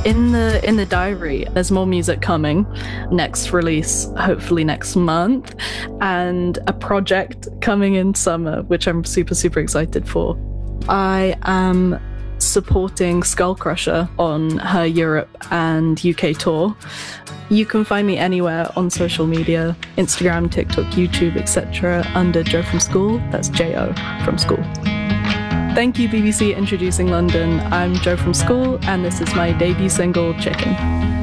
In the diary, there's more music coming. Next release, hopefully next month, and a project coming in summer, which I'm super, super excited for. I am supporting Skullcrusher on her Europe and UK tour. You can find me anywhere on social media, Instagram, TikTok, YouTube, etc. under Joe from School. That's J-O from School. Thank you, BBC, introducing London. I'm Joe from School, and this is my debut single, Chicken.